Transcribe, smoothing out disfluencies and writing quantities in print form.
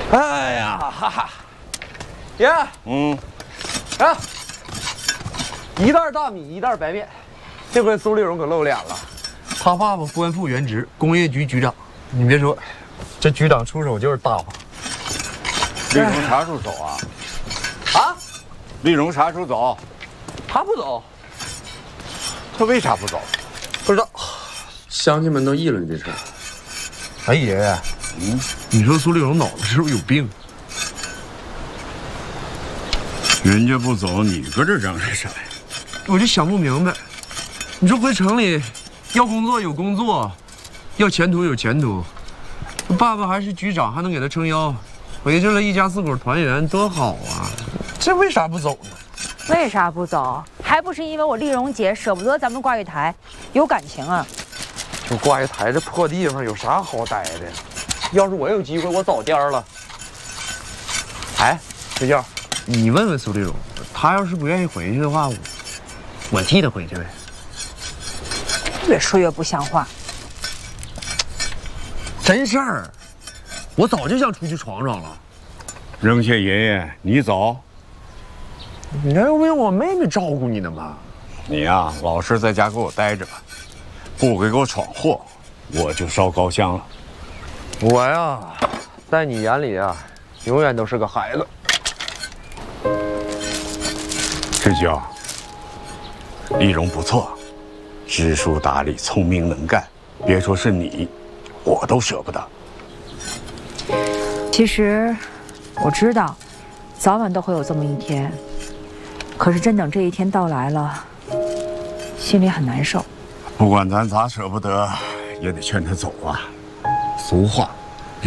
哎呀，哈哈，爷，啊，一袋大米，一袋白面，这回苏丽蓉可露脸了。他爸爸官复原职，工业局局长。你别说，这局长出手就是大方。 丽蓉啥时候走啊？ 啊？ 丽蓉啥时候走？ 他不走， 他为啥不走？ 不知道。 乡亲们都议论这事儿。 哎，爷爷，你说苏丽蓉脑子是不是有病？ 人家不走，你搁这嚷嚷啥呀？ 我就想不明白，你说回城里，要工作有工作，要前途有前途，爸爸还是局长，还能给他撑腰，回去了一家四口团圆，多好啊！这为啥不走呢？ 为啥不走？还不是因为我丽蓉姐舍不得咱们挂玉台，有感情啊。 就挂玉台这破地方有啥好待的？要是我有机会，我早颠了。哎，睡觉，你问问苏丽蓉，她要是不愿意回去的话，我替她回去呗。 越说越不像话。 真事儿，我早就想出去闯闯了。 扔下爷爷，你走。 你还用不用我妹妹照顾你呢吗？ 你呀，老实在家给我待着吧，不给我闯祸，我就烧高香了。 我呀，在你眼里啊，永远都是个孩子。 志久，丽蓉不错，知书达理，聪明能干，别说是你，我都舍不得。 其实我知道，早晚都会有这么一天。可是真等这一天到来了，心里很难受。 不管咱咋舍不得，也得劝他走啊。俗话，